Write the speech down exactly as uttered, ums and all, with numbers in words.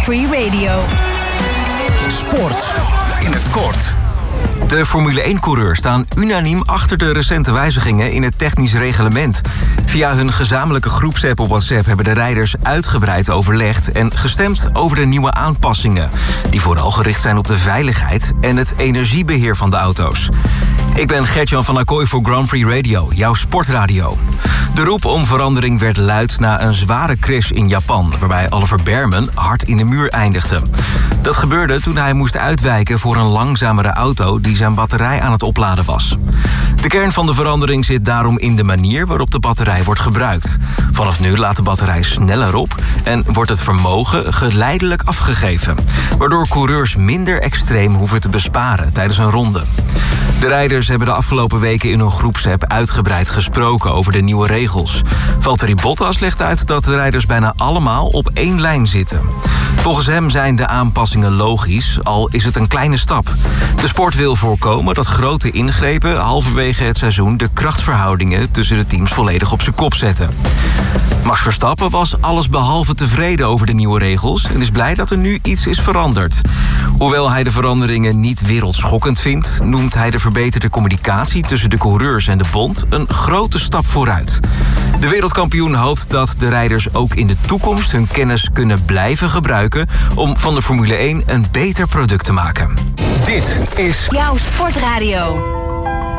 Prix Radio. Sport in het kort. De Formule één-coureurs staan unaniem achter de recente wijzigingen in het technisch reglement. Via hun gezamenlijke groepsapp op WhatsApp hebben de rijders uitgebreid overlegd en gestemd over de nieuwe aanpassingen, die vooral gericht zijn op de veiligheid en het energiebeheer van de auto's. Ik ben Gert-Jan van Acquoy voor Grand Prix Radio, jouw sportradio. De roep om verandering werd luid na een zware crash in Japan, waarbij Oliver Bearman hard in de muur eindigde. Dat gebeurde toen hij moest uitwijken voor een langzamere auto die zijn batterij aan het opladen was. De kern van de verandering zit daarom in de manier waarop de batterij wordt gebruikt. Vanaf nu laat de batterij sneller op en wordt het vermogen geleidelijk afgegeven, waardoor coureurs minder extreem hoeven te besparen tijdens een ronde. De rijders hebben de afgelopen weken in hun groepsapp uitgebreid gesproken over de nieuwe regels. Valtteri Bottas legt uit dat de rijders bijna allemaal op één lijn zitten. Volgens hem zijn de aanpassingen logisch, al is het een kleine stap. De sport wil voorkomen dat grote ingrepen halverwege het seizoen de krachtverhoudingen tussen de teams volledig op zijn kop zetten. Max Verstappen was allesbehalve tevreden over de nieuwe regels en is blij dat er nu iets is veranderd. Hoewel hij de veranderingen niet wereldschokkend vindt, noemt hij de verbeterde communicatie tussen de coureurs en de bond een grote stap vooruit. De wereldkampioen hoopt dat de rijders ook in de toekomst hun kennis kunnen blijven gebruiken om van de Formule één een beter product te maken. Dit is jouw sportradio.